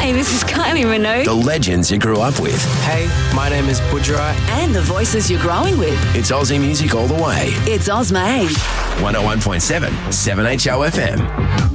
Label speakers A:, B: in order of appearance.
A: Hey, this is Kylie Minogue.
B: The legends you grew up with.
C: Hey, my name is Budra.
A: And the voices you're growing with.
B: It's Aussie music all the way.
A: It's Ozma 8.
B: 101.7 7HO FM.